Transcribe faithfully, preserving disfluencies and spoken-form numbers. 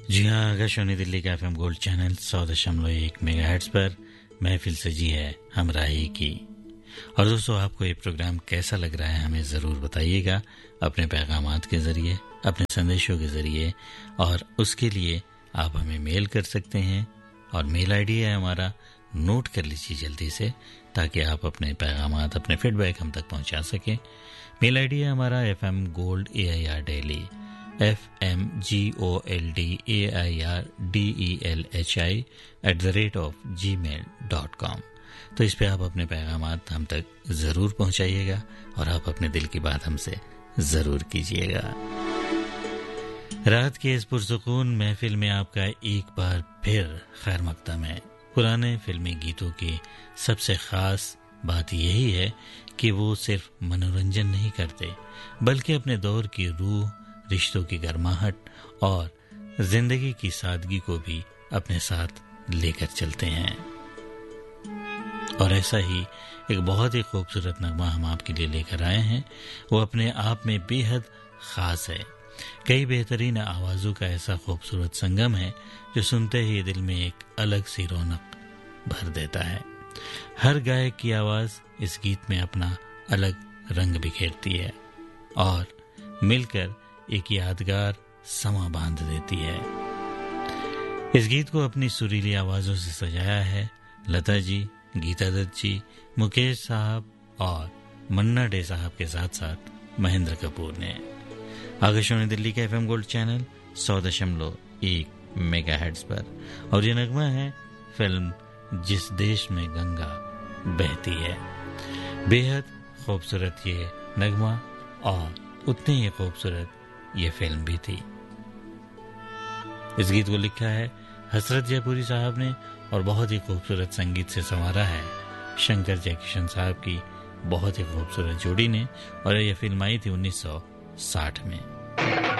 जी हाँ, आकाशवाणी दिल्ली का FM gold channel सौ दशमलव एक मेगाहर्ट्ज पर महफिल सजी है हमराही की। और दोस्तों, आपको ये प्रोग्राम कैसा लग रहा है हमें ज़रूर बताइएगा अपने पैगामात के ज़रिए, अपने संदेशों के ज़रिए। और उसके लिए आप हमें मेल कर सकते हैं और मेल आईडी है हमारा, नोट कर लीजिए जल्दी से, ताकि आप अपने पैगामात, अपने फीडबैक हम तक पहुंचा सकें। मेल आईडी है हमारा F M gold A I R daily, F M G O L D A I R D E L H I at the rate of ji mail dot com. तो इस पे आप अपने पैगामात हम तक ज़रूर पहुंचाइएगा और आप अपने दिल की बात हमसे ज़रूर कीजिएगा। रात के इस पुरसुकून महफिल में आपका एक बार फिर खैर मकदम है। पुराने फिल्मी गीतों की सबसे ख़ास बात यही है कि वो सिर्फ मनोरंजन नहीं करते, बल्कि अपने दौर की रूह, रिश्तों की गर्माहट और जिंदगी की सादगी को भी अपने साथ लेकर चलते हैं। और ऐसा ही एक बहुत ही खूबसूरत नगमा हम आपके लिए लेकर आए हैं। वो अपने आप में बेहद खास है। कई बेहतरीन आवाज़ों का ऐसा खूबसूरत संगम है जो सुनते ही दिल में एक अलग सी रौनक भर देता है। हर गायक की आवाज़ इस गीत में अपना अलग रंग बिखेरती है और मिलकर एक यादगार समा बांध देती है। इस गीत को अपनी सुरीली आवाज़ों से सजाया है लता जी, गीता दत्त जी, मुकेश साहब और मन्ना डे साहब के साथ साथ महेंद्र कपूर ने। आकाशवाणी दिल्ली का एफएम गोल्ड चैनल सौ दशमलव एक मेगाहर्ट्ज पर, और ये नगमा है फिल्म जिस देश में गंगा बहती है। बेहद खूबसूरत ये नगमा और उतनी ही खूबसूरत ये फिल्म भी थी। इस गीत को लिखा है हसरत जयपुरी साहब ने और बहुत ही खूबसूरत संगीत से संवारा है शंकर जयकिशन साहब की बहुत ही खूबसूरत जोड़ी ने। और यह फिल्म आई थी उन्नीस सौ साठ में।